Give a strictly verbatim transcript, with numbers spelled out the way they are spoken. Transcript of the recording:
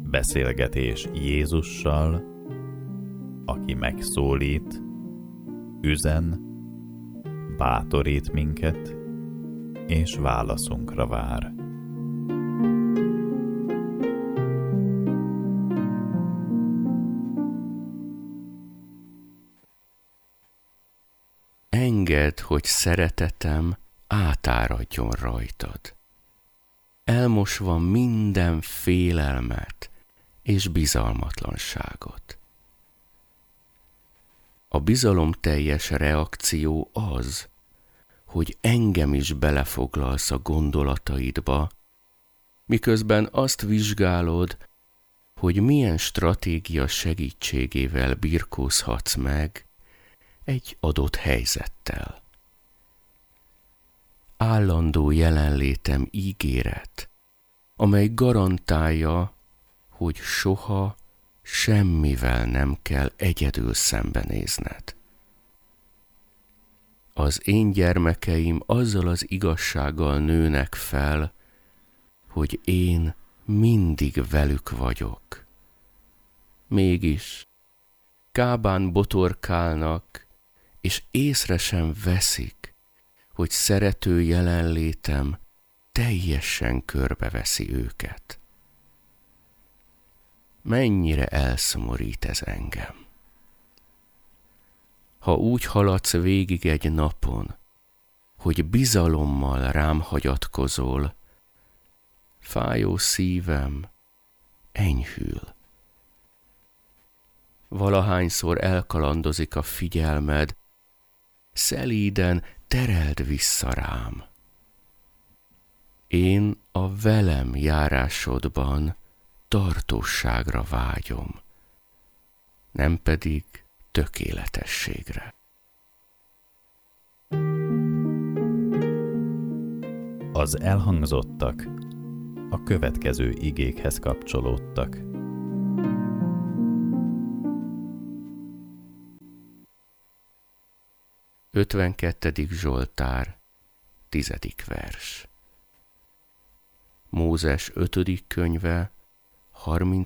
Beszélgetés Jézussal, aki megszólít, üzen, bátorít minket, és válaszunkra vár. Engedd, hogy szeretetem átáradjon rajtad, elmosva minden félelmet és bizalmatlanságot. A bizalomteljes reakció az, hogy engem is belefoglalsz a gondolataidba, miközben azt vizsgálod, hogy milyen stratégia segítségével birkózhatsz meg egy adott helyzettel. Állandó jelenlétem ígéret, amely garantálja, hogy soha semmivel nem kell egyedül szembenézned. Az én gyermekeim azzal az igazsággal nőnek fel, hogy én mindig velük vagyok. Mégis kábán botorkálnak, és észre sem veszik, hogy szerető jelenlétem teljesen körbeveszi őket. Mennyire elszomorít ez engem. Ha úgy haladsz végig egy napon, hogy bizalommal rám hagyatkozol, fájó szívem enyhül. Valahányszor elkalandozik a figyelmed, szelíden tereld vissza rám. Én a velem járásodban tartóságra vágyom, nem pedig tökéletességre. Az elhangzottak a következő igékhez kapcsolódtak. ötvenkettedik Zsoltár, tizedik vers. Mózes ötödik könyve, harminc